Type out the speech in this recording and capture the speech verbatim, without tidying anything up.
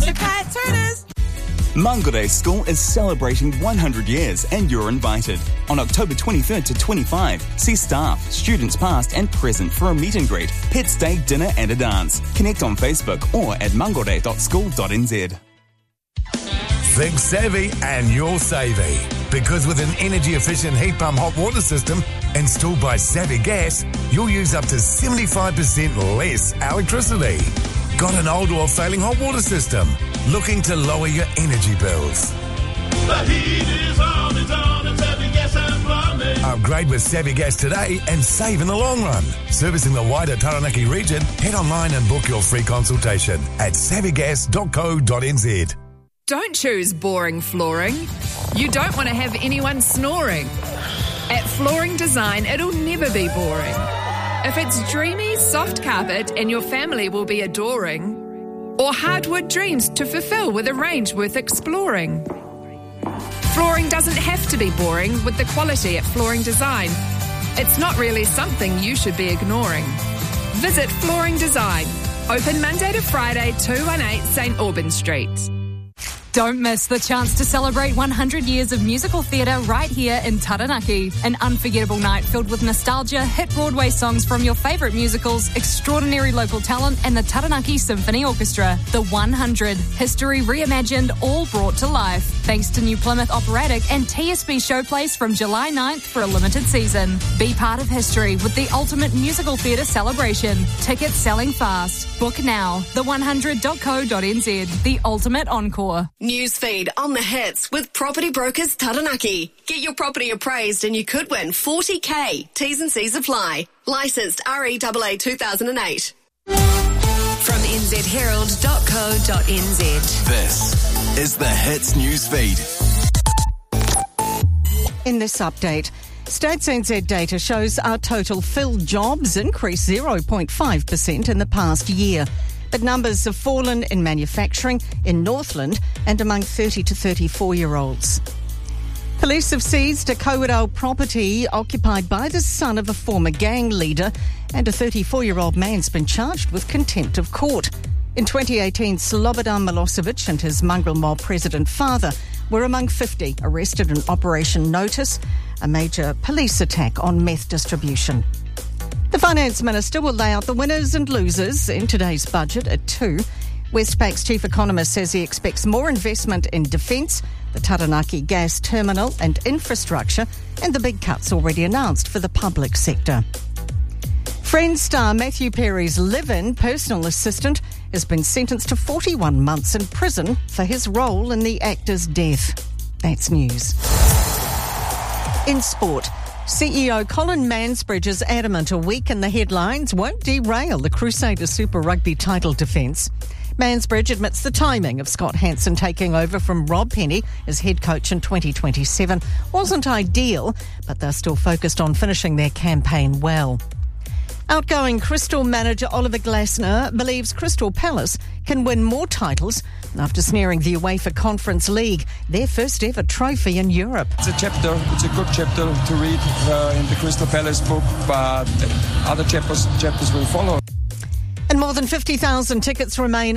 the Pat Turners. Mangere School is celebrating one hundred years and you're invited. On October twenty-third to twenty-fifth, see staff, students past and present for a meet and greet, pets day, dinner and a dance. Connect on Facebook or at mangore dot school dot n z. Think savvy and you're savvy. Because with an energy-efficient heat pump hot water system installed by Savvy Gas, you'll use up to seventy-five percent less electricity. Got an old or failing hot water system? Looking to lower your energy bills? The heat is on, it's on at Savvy Gas and Plumbing. Upgrade with Savvy Gas today and save in the long run. Servicing the wider Taranaki region, head online and book your free consultation at savvy gas dot co dot n z. Don't choose boring flooring. You don't want to have anyone snoring. At Flooring Design, it'll never be boring. If it's dreamy, soft carpet and your family will be adoring, or hardwood dreams to fulfill with a range worth exploring. Flooring doesn't have to be boring with the quality at Flooring Design. It's not really something you should be ignoring. Visit Flooring Design. Open Monday to Friday, two one eight St Albans Street. Don't miss the chance to celebrate one hundred years of musical theatre right here in Taranaki. An unforgettable night filled with nostalgia, hit Broadway songs from your favourite musicals, extraordinary local talent and the Taranaki Symphony Orchestra. The one hundred. History reimagined, all brought to life. Thanks to New Plymouth Operatic and T S B Showplace from July ninth for a limited season. Be part of history with the ultimate musical theatre celebration. Tickets selling fast. Book now. the one hundred dot co dot n z. The ultimate encore. Newsfeed on the hits with Property Brokers Taranaki. Get your property appraised and you could win forty K. T's and C's apply. Licensed R E A A two thousand eight. From n z herald dot co dot n z. This is the Hits Newsfeed. In this update, Stats N Z data shows our total filled jobs increased zero point five percent in the past year. But numbers have fallen in manufacturing, in Northland and among thirty to thirty-four-year-olds. Police have seized a Kowodale property occupied by the son of a former gang leader, and a thirty-four-year-old man's been charged with contempt of court. In twenty eighteen, Slobodan Milosevic and his mongrel mob president father were among fifty arrested in Operation Notice, a major police attack on meth distribution. The Finance Minister will lay out the winners and losers in today's budget at two. Westpac's chief economist says he expects more investment in defence, the Taranaki gas terminal and infrastructure, and the big cuts already announced for the public sector. Friends star Matthew Perry's live-in personal assistant has been sentenced to forty-one months in prison for his role in the actor's death. That's news. In sport, C E O Colin Mansbridge is adamant a week in the headlines won't derail the Crusaders Super Rugby title defence. Mansbridge admits the timing of Scott Hansen taking over from Rob Penny as head coach in twenty twenty-seven wasn't ideal, but they're still focused on finishing their campaign well. Outgoing Crystal manager Oliver Glasner believes Crystal Palace can win more titles after snaring the UEFA Conference League, their first ever trophy in Europe. It's a chapter, it's a good chapter to read uh, in the Crystal Palace book, but other chapters, chapters will follow. And more than fifty thousand tickets remain